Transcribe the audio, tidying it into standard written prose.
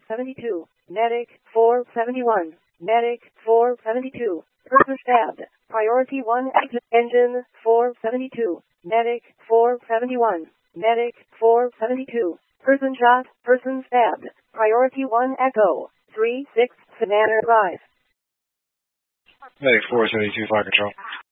472. Medic 471. Medic 472. Person stabbed. Priority 1 exit. Engine 472. Medic 471. Medic 472. Person shot. Person stabbed. Priority 1 Echo 36 Savannah Drive. Medic 472 Fire Control.